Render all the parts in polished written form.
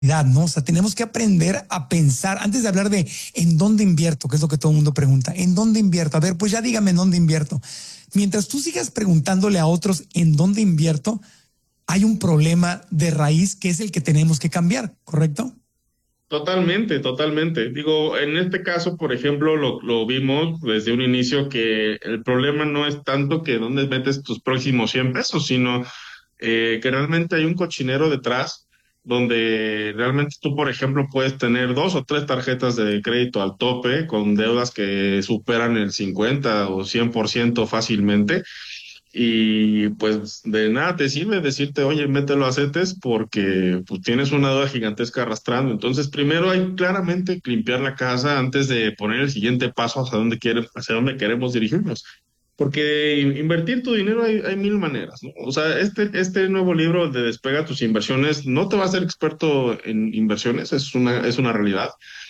¿no? O sea, tenemos que aprender a pensar antes de hablar de en dónde invierto, que es lo que todo el mundo pregunta. ¿En dónde invierto? A ver, pues ya dígame en dónde invierto. Mientras tú sigas preguntándole a otros en dónde invierto, hay un problema de raíz que es el que tenemos que cambiar, ¿correcto? Totalmente, totalmente. Digo, en este caso, por ejemplo, lo vimos desde un inicio que el problema no es tanto que dónde metes tus próximos 100 pesos, sino que realmente hay un cochinero detrás donde realmente tú, por ejemplo, puedes tener dos o tres tarjetas de crédito al tope con deudas que superan el 50 o 100% fácilmente. Y pues de nada te sirve decirte, oye, mételo a CETES porque pues, tienes una deuda gigantesca arrastrando. Entonces, primero hay claramente que limpiar la casa antes de poner el siguiente paso hacia dónde queremos dirigirnos. Porque invertir tu dinero hay mil maneras, ¿no? O sea, este nuevo libro de Despega tus inversiones no te va a hacer experto en inversiones, es una realidad,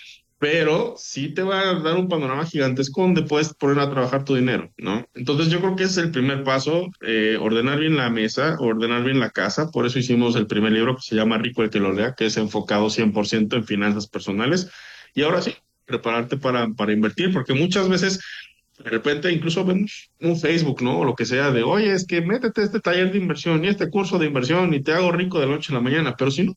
pero sí te va a dar un panorama gigantesco donde puedes poner a trabajar tu dinero, ¿no? Entonces yo creo que ese es el primer paso, ordenar bien la mesa, ordenar bien la casa, por eso hicimos el primer libro que se llama Rico el que lo lea, que es enfocado 100% en finanzas personales, y ahora sí, prepararte para invertir, porque muchas veces de repente incluso vemos un Facebook, ¿no? O lo que sea de, oye, es que métete a este taller de inversión y este curso de inversión y te hago rico de la noche a la mañana, pero si no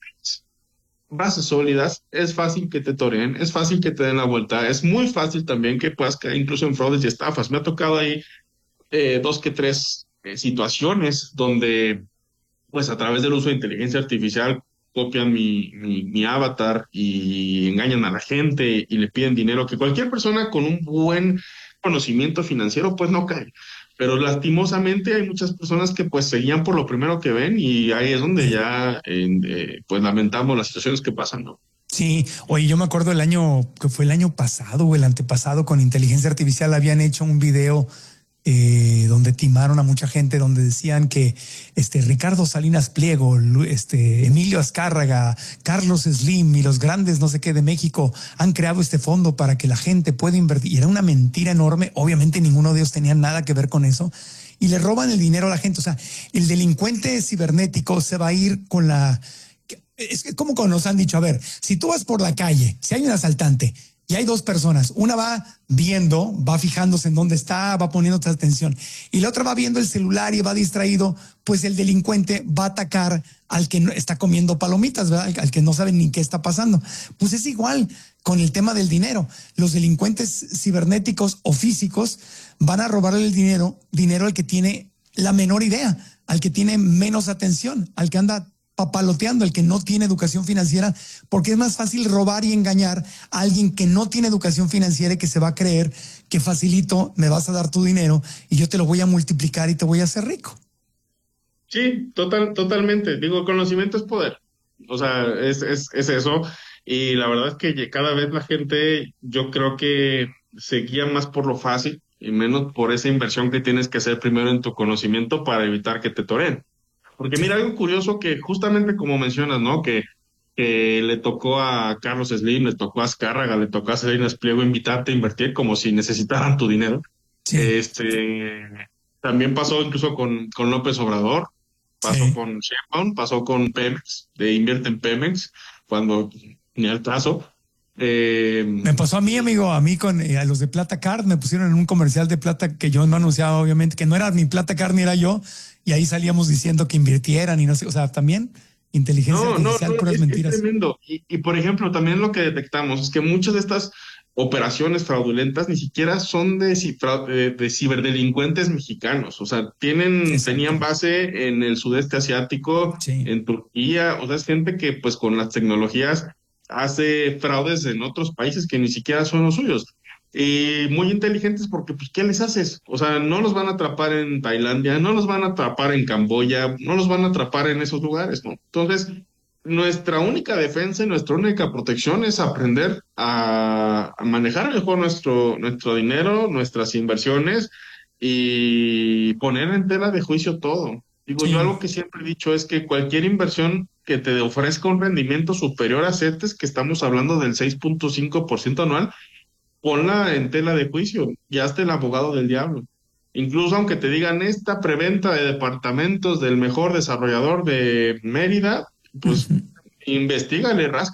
bases sólidas, es fácil que te toreen, es fácil que te den la vuelta, es muy fácil también que puedas caer incluso en fraudes y estafas. Me ha tocado ahí dos que tres situaciones donde, pues a través del uso de inteligencia artificial, copian mi avatar y engañan a la gente y le piden dinero, que cualquier persona con un buen conocimiento financiero, pues no cae. Pero lastimosamente hay muchas personas que pues seguían por lo primero que ven y ahí es donde Sí. ya pues lamentamos las situaciones que pasan, ¿no? Sí, oye, yo me acuerdo el año, que fue el año pasado o el antepasado, con inteligencia artificial habían hecho un video donde timaron a mucha gente, donde decían que Ricardo Salinas Pliego, Emilio Azcárraga, Carlos Slim y los grandes no sé qué de México han creado este fondo para que la gente pueda invertir. Y era una mentira enorme. Obviamente ninguno de ellos tenía nada que ver con eso. Y le roban el dinero a la gente. O sea, el delincuente cibernético se va a ir con la... Es como nos han dicho, a ver, si tú vas por la calle, si hay un asaltante y hay dos personas, una va viendo, va fijándose en dónde está, va poniendo atención, y la otra va viendo el celular y va distraído, pues el delincuente va a atacar al que no está comiendo palomitas, ¿verdad? Al que no sabe ni qué está pasando. Pues es igual con el tema del dinero. Los delincuentes cibernéticos o físicos van a robarle el dinero al que tiene la menor idea, al que tiene menos atención, al que anda papaloteando, el que no tiene educación financiera, porque es más fácil robar y engañar a alguien que no tiene educación financiera y que se va a creer que facilito me vas a dar tu dinero y yo te lo voy a multiplicar y te voy a hacer rico. Sí, totalmente. Digo, conocimiento es poder. O sea, es eso. Y la verdad es que cada vez la gente, yo creo que se guía más por lo fácil y menos por esa inversión que tienes que hacer primero en tu conocimiento para evitar que te toren. Porque mira, Sí, algo curioso que justamente como mencionas, ¿no? Que le tocó a Carlos Slim, le tocó a Azcárraga, le tocó a Salinas Pliego invitarte a invertir como si necesitaran tu dinero. sí, Este, también pasó incluso con López Obrador, pasó sí. con Sheinbaum, pasó con Pemex, de invierte en Pemex, cuando ni al caso. Me pasó a mí, Y amigo, a mí con a los de Plata Card, me pusieron en un comercial de Plata que yo no anunciaba, obviamente, que no era ni Plata Card ni era yo, y ahí salíamos diciendo que invirtieran y no sé, o sea, también inteligencia artificial, no, puras es mentiras. tremendo. Y por ejemplo, también lo que detectamos es que muchas de estas operaciones fraudulentas ni siquiera son de ciberdelincuentes mexicanos. O sea, Exacto. tenían base en el sudeste asiático, Sí, en Turquía. O sea, es gente que pues con las tecnologías hace fraudes en otros países que ni siquiera son los suyos. Y muy inteligentes porque, pues, ¿qué les haces? O sea, no los van a atrapar en Tailandia, no los van a atrapar en Camboya, no los van a atrapar en esos lugares, ¿no? Entonces, nuestra única defensa y nuestra única protección es aprender a manejar mejor nuestro dinero, nuestras inversiones y poner en tela de juicio todo. Digo, yo sí, algo que siempre he dicho es que cualquier inversión que te ofrezca un rendimiento superior a CETES, que estamos hablando del 6.5% anual, ponla en tela de juicio y hazte el abogado del diablo. Incluso aunque te digan esta preventa de departamentos del mejor desarrollador de Mérida, pues ujú, Investígale,